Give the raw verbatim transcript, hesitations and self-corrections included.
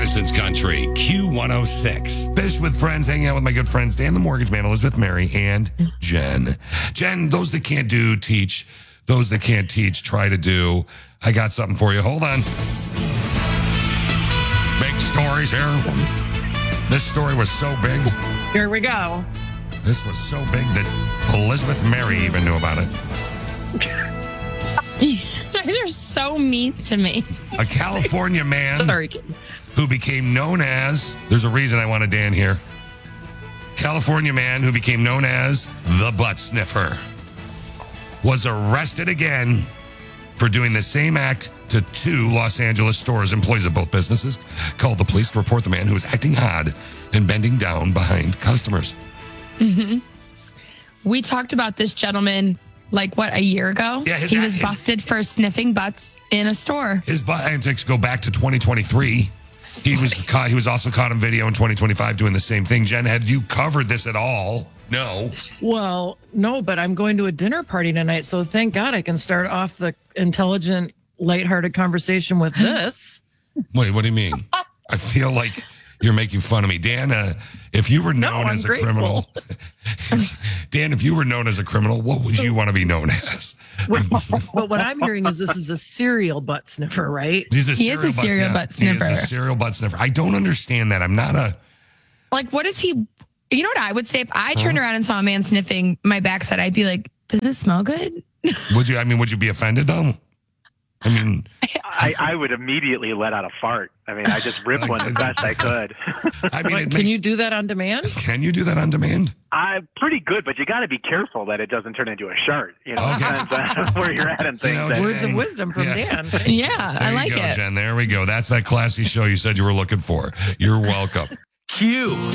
Madison's Country, Q one oh six. Fish with friends, hanging out with my good friends, Dan the Mortgage Man, Elizabeth, Mary, and Jen. Jen, those that can't do, teach. Those that can't teach, try to do. I got something for you. Hold on. Big stories here. This story was so big. Here we go. This was so big that Elizabeth Mary even knew about it. You guys are so mean to me. A California man Sorry. who became known as, there's a reason I wanted Dan here. California man who became known as the butt sniffer was arrested again for doing the same act to two Los Angeles stores. Employees of both businesses called the police to report the man who was acting odd and bending down behind customers. Mm-hmm. We talked about this gentleman like, what, a year ago? Yeah, his, he was his, busted for sniffing butts in a store. His butt antics go back to twenty twenty-three. He was caught. He was also caught on video in twenty twenty-five doing the same thing. Jen, had you covered this at all? No. Well, no, but I'm going to a dinner party tonight, so thank God I can start off the intelligent, lighthearted conversation with this. Wait, what do you mean? I feel like you're making fun of me. Dan, uh, if you were known No, as a I'm criminal, Dan, if you were known as a criminal, what would you want to be known as? But what I'm hearing is this is a serial butt sniffer, right? He's a He is a serial butt sniffer. He is a serial butt sniffer. I don't understand that. I'm not a... Like, what is he? You know what I would say? If I turned around and saw a man sniffing my backside, I'd be like, does it smell good? Would you, I mean, would you be offended though? I mean... I, I would immediately let out a fart. I mean, I just ripped one the best I could. I mean, What, it can makes- you do that on demand? Can you do that on demand? I'm pretty good, but you got to be careful that it doesn't turn into a shirt. You know, Okay. depends on where you're at and things. know, And- Words of Dang. wisdom from Yeah. Dan. Yeah, There I you like go, it. Jen. There we go. That's that classy show you said you were looking for. You're welcome. Q.